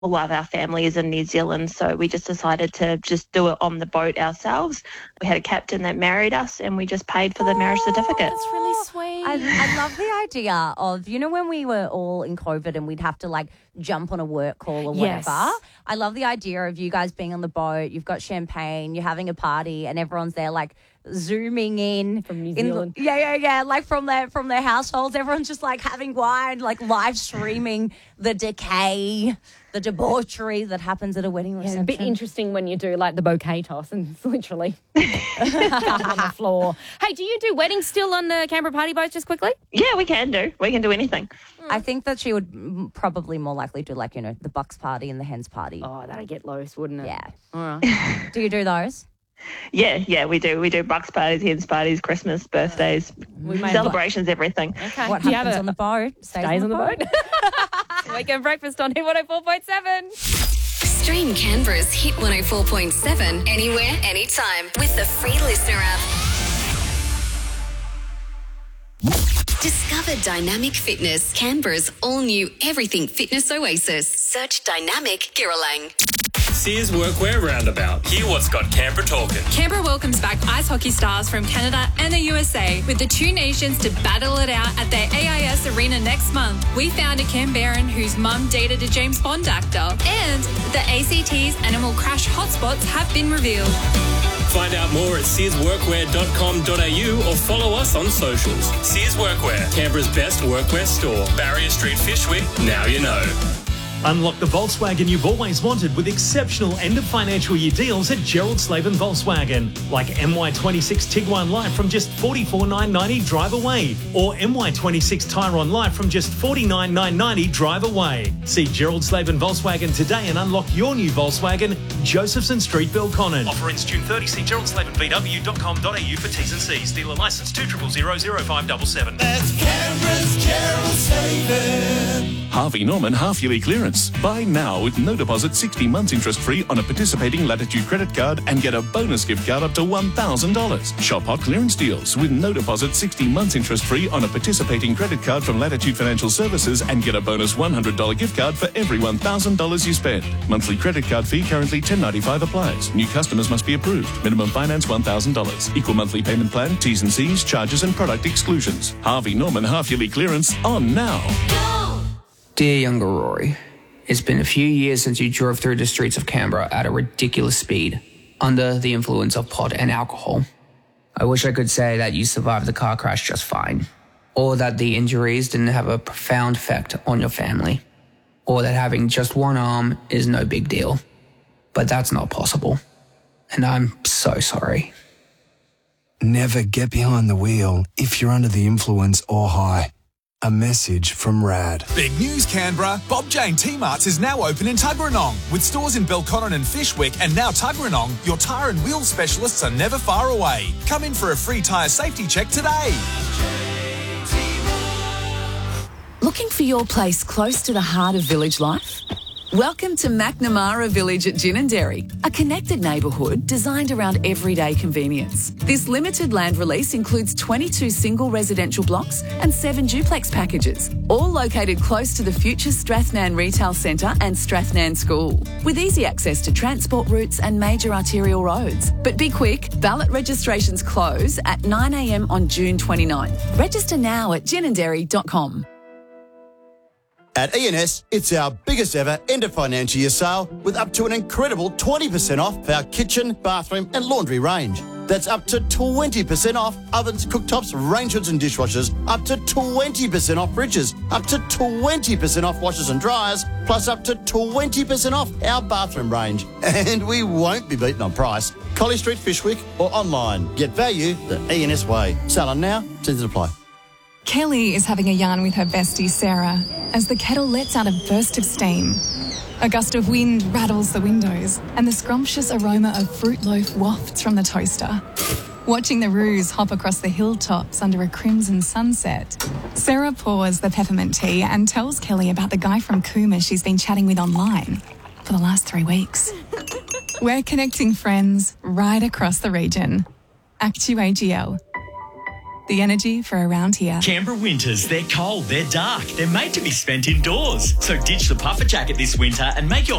all of our family is in New Zealand, so we just decided to just do it on the boat ourselves. We had a captain that married us, and we just paid for the marriage certificate. That's really sweet. I love the idea of, when we were all in COVID and we'd have to jump on a work call or whatever. Yes. I love the idea of you guys being on the boat, you've got champagne, you're having a party, and everyone's there zooming in From New Zealand. From their households. Everyone's just having wine, live streaming the decay, the debauchery that happens at a wedding reception. Yeah, a bit interesting when you do the bouquet toss and it's literally on the floor. Hey, do you do weddings still on the Canberra party boats just quickly? Yeah, we can do. We can do anything. I think that she would probably more likely do the bucks party and the hens party. Oh, that'd get loose, wouldn't it? Yeah. All right. Do you do those? Yeah, we do. We do bucks parties, hens parties, Christmas, birthdays, celebrations, everything. Okay. What Do you happens have on the boat stays on the boat. Weekend breakfast on Hit 104.7. Stream Canberra's Hit 104.7 anywhere, anytime with the free Listener app. Discover Dynamic Fitness, Canberra's all-new everything fitness oasis. Search Dynamic Giralang. Sears Workwear Roundabout. Hear what's got Canberra talking. Canberra welcomes back ice hockey stars from Canada and the USA with the two nations to battle it out at their AIS Arena next month. We found a Canberran whose mum dated a James Bond actor, and the ACT's Animal Crash hotspots have been revealed. Find out more at searsworkwear.com.au or follow us on socials. Sears Workwear, Canberra's best workwear store. Barrier Street, Fyshwick. Now you know. Unlock the Volkswagen you've always wanted with exceptional end-of-financial year deals at Gerald Slaven Volkswagen. Like MY26 Tiguan Light from just $44,990 drive away, or MY26 Tyron Light from just $49,990 drive away. See Gerald Slaven Volkswagen today and unlock your new Volkswagen, Josephson Street, Belconnen. Offer ends June 30. See geraldslavonvw.com.au for T's and C's. Dealer licence 2000577. That's Canberra's Gerald Slaven. Harvey Norman half-yearly clearance. Buy now with no deposit, 60 months interest-free on a participating Latitude credit card and get a bonus gift card up to $1,000. Shop hot clearance deals with no deposit, 60 months interest-free on a participating credit card from Latitude Financial Services and get a bonus $100 gift card for every $1,000 you spend. Monthly credit card fee currently $10.95 applies. New customers must be approved. Minimum finance $1,000. Equal monthly payment plan, T's and C's, charges and product exclusions. Harvey Norman half-yearly clearance on now. Dear younger Rory, it's been a few years since you drove through the streets of Canberra at a ridiculous speed, under the influence of pot and alcohol. I wish I could say that you survived the car crash just fine, or that the injuries didn't have a profound effect on your family, or that having just one arm is no big deal. But that's not possible, and I'm so sorry. Never get behind the wheel if you're under the influence or high. A message from RAD. Big news, Canberra. Bob Jane T-Marts is now open in Tuggeranong. With stores in Belconnen and Fyshwick and now Tuggeranong, your tyre and wheel specialists are never far away. Come in for a free tyre safety check today. Looking for your place close to the heart of village life? Welcome to McNamara Village at Ginninderry, a connected neighbourhood designed around everyday convenience. This limited land release includes 22 single residential blocks and 7 duplex packages, all located close to the future Strathnan Retail Centre and Strathnan School, with easy access to transport routes and major arterial roads. But be quick, ballot registrations close at 9 a.m. on June 29. Register now at ginninderry.com. At E&S, it's our biggest ever end of financial year sale with up to an incredible 20% off for our kitchen, bathroom and laundry range. That's up to 20% off ovens, cooktops, range hoods and dishwashers, up to 20% off fridges, up to 20% off washers and dryers, plus up to 20% off our bathroom range. And we won't be beaten on price. Collie Street, Fyshwick or online. Get value the E&S way. Sale on now, terms apply. Kelly is having a yarn with her bestie Sarah as the kettle lets out a burst of steam. A gust of wind rattles the windows and the scrumptious aroma of fruit loaf wafts from the toaster. Watching the roos hop across the hilltops under a crimson sunset, Sarah pours the peppermint tea and tells Kelly about the guy from Cooma she's been chatting with online for the last 3 weeks. We're connecting friends right across the region. Actu AGL. The energy for around here. Canberra winters, they're cold, they're dark, they're made to be spent indoors. So ditch the puffer jacket this winter and make your